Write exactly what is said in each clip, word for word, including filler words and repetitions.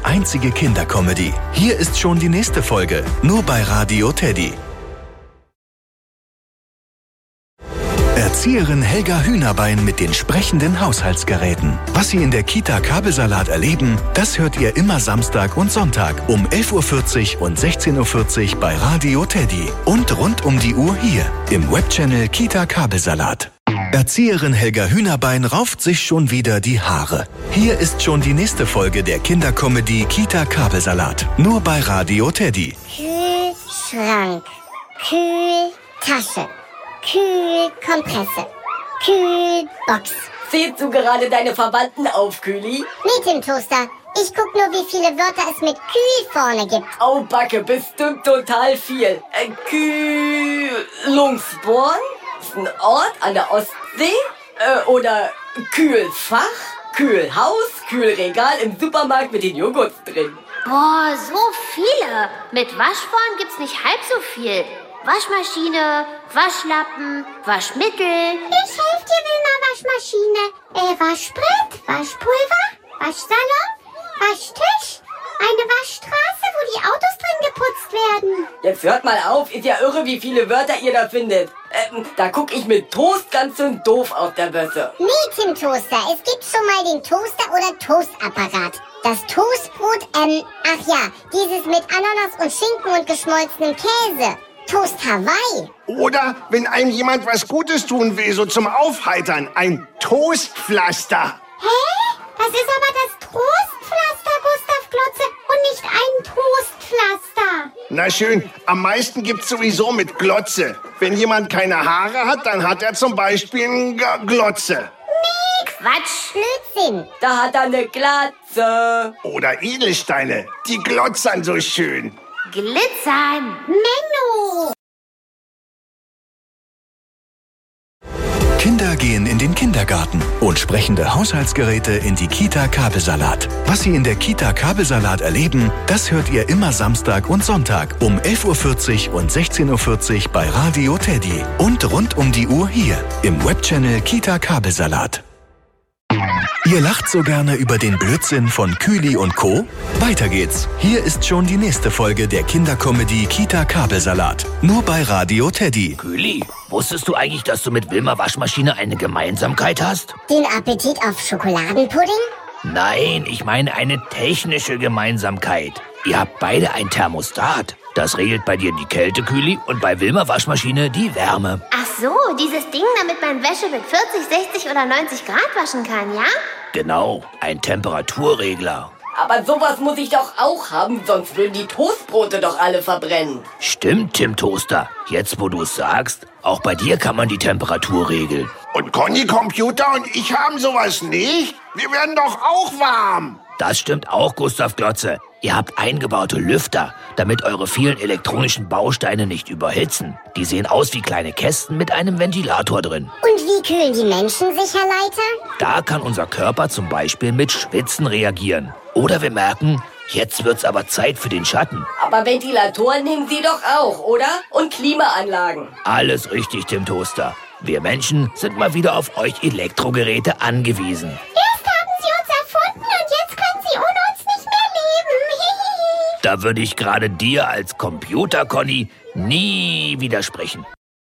einzige Kindercomedy. Hier ist schon die nächste Folge, nur bei Radio Teddy. Erzieherin Helga Hühnerbein mit den sprechenden Haushaltsgeräten. Was Sie in der Kita Kabelsalat erleben, das hört ihr immer Samstag und Sonntag um elf Uhr vierzig und sechzehn Uhr vierzig bei Radio Teddy. Und rund um die Uhr hier im Webchannel Kita Kabelsalat. Erzieherin Helga Hühnerbein rauft sich schon wieder die Haare. Hier ist schon die nächste Folge der Kindercomedy Kita Kabelsalat. Nur bei Radio Teddy. Kühlschrank. Kühltasche. Kühlkompresse. Kühlbox. Zählst du gerade deine Verwandten auf, Kühli? Nee, Tim Toaster. Ich guck nur, wie viele Wörter es mit Kühl vorne gibt. Au, Backe, bestimmt total viel. Äh, Kühlungsborn? Ist ein Ort an der Ostsee? Äh, oder Kühlfach? Kühlhaus? Kühlregal im Supermarkt mit den Joghurts drin. Boah, so viele. Mit Waschform gibt's nicht halb so viel. Waschmaschine, Waschlappen, Waschmittel. Ich helfe dir, Wilma, Waschmaschine. Äh, Waschbrett, Waschpulver, Waschsalon, Waschtisch, eine Waschstraße, wo die Autos drin geputzt werden. Jetzt hört mal auf, ist ja irre, wie viele Wörter ihr da findet. Ähm, da guck ich mit Toast ganz schön doof auf der Bösse. Nee, Tim Toaster, es gibt schon mal den Toaster oder Toastapparat. Das Toastbrot, ähm, ach ja, dieses mit Ananas und Schinken und geschmolzenem Käse. Toast Hawaii. Oder, wenn einem jemand was Gutes tun will, so zum Aufheitern, ein Toastpflaster. Hä? Das ist aber das Trostpflaster, Gustav Glotze, und nicht ein Toastpflaster. Na schön, am meisten gibt's sowieso mit Glotze. Wenn jemand keine Haare hat, dann hat er zum Beispiel eine G- Glotze. Nee, Quatsch, Blödsinn. Da hat er eine Glatze. Oder Edelsteine, die glotzern so schön. Glitzern. Menno. Kinder gehen in den Kindergarten und sprechende Haushaltsgeräte in die Kita Kabelsalat. Was Sie in der Kita Kabelsalat erleben, das hört ihr immer Samstag und Sonntag um elf Uhr vierzig und sechzehn Uhr vierzig bei Radio Teddy. Und rund um die Uhr hier im Webchannel Kita Kabelsalat. Ihr lacht so gerne über den Blödsinn von Kühli und Co.? Weiter geht's. Hier ist schon die nächste Folge der Kindercomedy Kita Kabelsalat. Nur bei Radio Teddy. Kühli, wusstest du eigentlich, dass du mit Wilma Waschmaschine eine Gemeinsamkeit hast? Den Appetit auf Schokoladenpudding? Nein, ich meine eine technische Gemeinsamkeit. Ihr habt beide ein Thermostat. Das regelt bei dir die Kälte, Kühli, und bei Wilma Waschmaschine die Wärme. Ach so, dieses Ding, damit man Wäsche mit vierzig, sechzig oder neunzig Grad waschen kann, ja? Genau, ein Temperaturregler. Aber sowas muss ich doch auch haben, sonst würden die Toastbrote doch alle verbrennen. Stimmt, Tim Toaster. Jetzt, wo du es sagst, auch bei dir kann man die Temperatur regeln. Und Conny Computer und ich haben sowas nicht? Wir werden doch auch warm. Das stimmt auch, Gustav Glotze. Ihr habt eingebaute Lüfter, damit eure vielen elektronischen Bausteine nicht überhitzen. Die sehen aus wie kleine Kästen mit einem Ventilator drin. Und wie kühlen die Menschen sich, Herr Leiter? Da kann unser Körper zum Beispiel mit Schwitzen reagieren. Oder wir merken, jetzt wird's aber Zeit für den Schatten. Aber Ventilatoren nehmen sie doch auch, oder? Und Klimaanlagen. Alles richtig, Tim Toaster. Wir Menschen sind mal wieder auf euch Elektrogeräte angewiesen. Erst haben sie uns erfunden und jetzt können sie ohne uns nicht mehr leben. Da würde ich gerade dir als Computer-Conny nie widersprechen.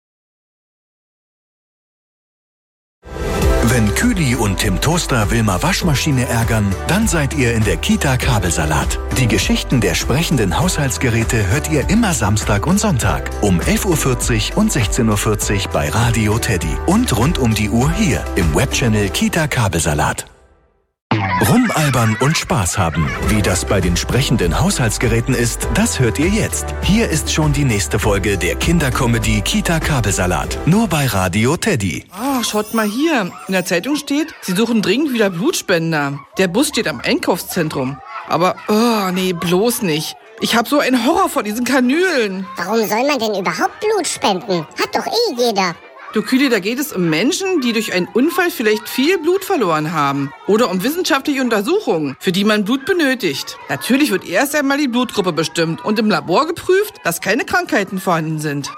Wenn Kühli und Tim Toaster Wilma Waschmaschine ärgern, dann seid ihr in der Kita Kabelsalat. Die Geschichten der sprechenden Haushaltsgeräte hört ihr immer Samstag und Sonntag um elf Uhr vierzig und sechzehn Uhr vierzig bei Radio Teddy. Und rund um die Uhr hier im Webchannel Kita Kabelsalat. Rumalbern und Spaß haben. Wie das bei den sprechenden Haushaltsgeräten ist, das hört ihr jetzt. Hier ist schon die nächste Folge der Kindercomedy Kita Kabelsalat. Nur bei Radio Teddy. Oh, schaut mal hier. In der Zeitung steht, sie suchen dringend wieder Blutspender. Der Bus steht am Einkaufszentrum. Aber, oh, nee, bloß nicht. Ich habe so einen Horror vor diesen Kanülen. Warum soll man denn überhaupt Blut spenden? Hat doch eh jeder. Du Kühli, da geht es um Menschen, die durch einen Unfall vielleicht viel Blut verloren haben. Oder um wissenschaftliche Untersuchungen, für die man Blut benötigt. Natürlich wird erst einmal die Blutgruppe bestimmt und im Labor geprüft, dass keine Krankheiten vorhanden sind.